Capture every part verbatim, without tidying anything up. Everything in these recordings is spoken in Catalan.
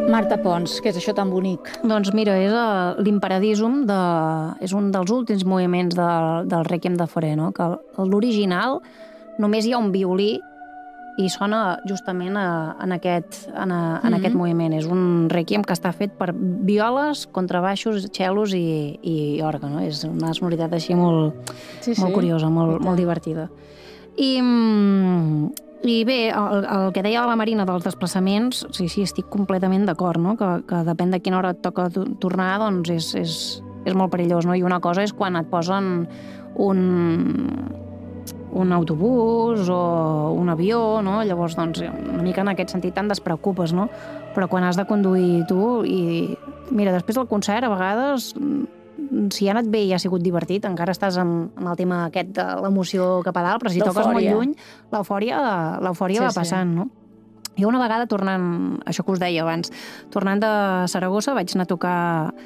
Marta Pons, què és això tan bonic? Doncs mira, és uh, l'Imperadisum, de... és un dels últims moviments de, del Rèquiem de Fauré, no? Que l'original només hi ha un violí i sona justament a, en, aquest, en, a, en mm-hmm. aquest moviment. És un Rèquiem que està fet per violes, contrabaixos, cellos i, i orgue, no? És una sonoritat així molt, sí, molt sí. curiosa, molt, molt divertida. I... I bé, el, el que deia la Marina dels desplaçaments, sí, sí, estic completament d'acord, no? Que, que depèn de quina hora et toca tornar, doncs és, és, és molt perillós, no? I una cosa és quan et posen un, un autobús o un avió, no? Llavors, doncs, una mica en aquest sentit te'n despreocupes, no? Però quan has de conduir tu i... Mira, després del concert, a vegades... si ha anat bé i ha sigut divertit, encara estàs amb, amb el tema aquest de l'emoció cap a dalt, però si toques molt lluny, l'eufòria l'eufòria sí, va passant, sí. no? Jo una vegada tornant, això que us deia abans, tornant de Saragossa, vaig anar a tocar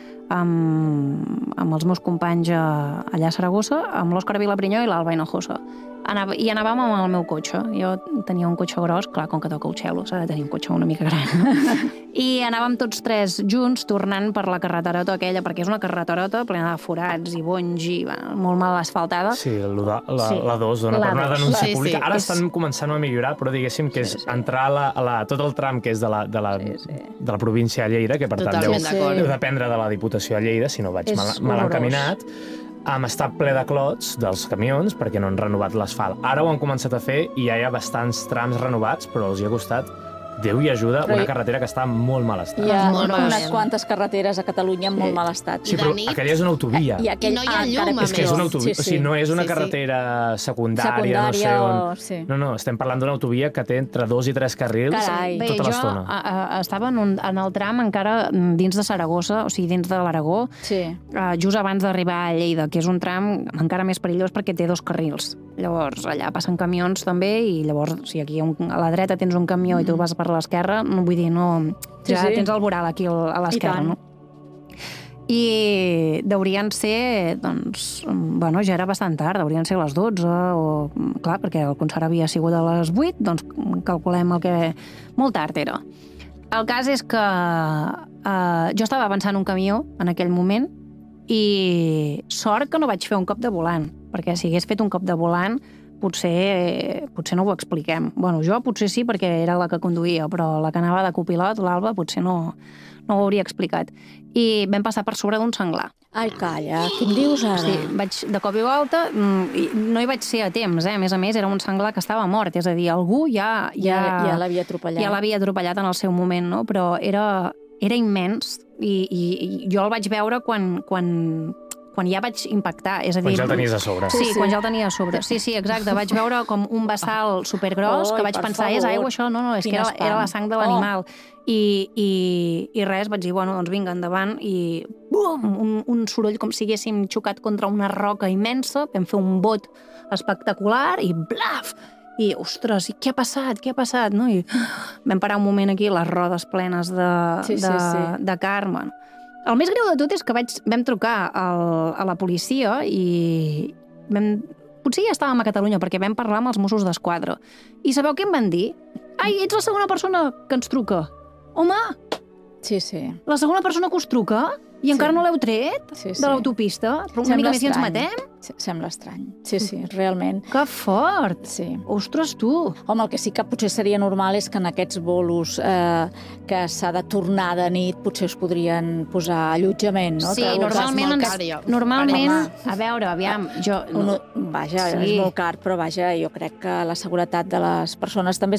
amb, amb els meus companys allà a Saragossa, amb l'Òscar Vilaprinyó i l'Alba Hinojosa. Anava, I anàvem amb el meu cotxe. Jo tenia un cotxe gros, clar, com que toca el cello, s'ha de tenir un cotxe una mica gran. I anàvem tots tres junts tornant per la carreterota aquella, perquè és una carreterota plena de forats i bonys i bueno, molt mal asfaltada. Sí, la, la, sí. la dos dona la per una dos. denúncia sí, pública. Sí, Ara és... estan començant a millorar, però diguéssim que és sí, sí. entrar a la, a la, tot el tram que és de la, de la, sí, sí. de la província de Lleida, que per tant deu, deu dependre de la Diputació de Lleida, si no vaig mal, mal encaminat, amb estar ple de clots dels camions perquè no han renovat l'asfalt. Ara ho han començat a fer i ja hi ha bastants trams renovats, però els hi ha costat, Déu i ajuda, però una carretera que està en molt mal estat. Hi ha molt unes quantes carreteres a Catalunya en sí. molt mal estat. Sí, però aquella és una autovia. I, aquell... I no hi ha llum, a És que és una autovia, sí, sí. o sigui, no és una sí, carretera sí. secundària, no sé on... O... Sí. No, no, estem parlant d'una autovia que té entre dos i tres carrils Carai. tota l'estona. Bé, jo estava en, un, en el tram encara dins de Saragossa, o sigui, dins de l'Aragó, sí. uh, just abans d'arribar a Lleida, que és un tram encara més perillós perquè té dos carrils. Llavors, allà passen camions també, i llavors, si aquí un, a la dreta tens un camió mm. i tu vas per l'esquerra, no vull dir, no... Sí, ja sí. tens el voral aquí a l'esquerra, no? I deurien ser, doncs, bueno, ja era bastant tard, deurien ser les dotze, o, clar, perquè el concert havia sigut a les vuit, doncs calculem el que... Molt tard era. El cas és que eh, jo estava avançant un camió en aquell moment, i sort que no vaig fer un cop de volant, perquè si hagués fet un cop de volant potser, potser no ho expliquem. Bueno, jo potser sí, perquè era la que conduïa, però la que anava de copilot, l'Alba, potser no, no ho hauria explicat. I vam passar per sobre d'un senglar. Ai, calla, què em dius ara? Sí, vaig de cop i volta, no hi vaig ser a temps, eh? A més a més, era un senglar que estava mort, és a dir, algú ja... Ja, ja, ja l'havia atropellat. Ja l'havia atropellat en el seu moment, no? Però era, era immens, i, i, i jo el vaig veure quan, quan, quan ja vaig impactar. És a dir, quan ja el tenies a sobre. Sí, sí, quan ja el tenia a sobre. Sí, sí, exacte. Vaig veure com un bassal supergros, oh, que vaig pensar, favor. És aigua això? No, no, és Quin que era, era la sang de l'animal. Oh. I, i, I res, vaig dir, bueno, doncs vinga, endavant, i bum, un, un soroll com si haguéssim xocat contra una roca immensa, vam fer un bot espectacular, i blaf! I, ostres, i què ha passat? Què ha passat? No? I vam parar un moment aquí, les rodes plenes de, sí, de, sí, sí. de carn. Bueno. El més greu de tot és que vaig, vam trucar al, a la policia i vam, potser ja estàvem a Catalunya perquè vam parlar amb els Mossos d'Esquadra. I sabeu què em van dir? Ai, ets la segona persona que ens truca. Home! Sí, sí. La segona persona que us truca? I sí. encara no l'heu tret sí, sí. de l'autopista? Però una Sembla mica més i ens estrany. matem? Sembla estrany. Sí, sí, realment. Que fort! Sí. Ostres, tu! Home, el que sí que potser seria normal és que en aquests bolos eh, que s'ha de tornar de nit potser es podrien posar allotjament, no? Sí, Treure normalment... molt Ens, car, jo. normalment, Home. a veure, aviam, jo... No, vaja, sí. és molt car, però vaja, jo crec que la seguretat de les persones també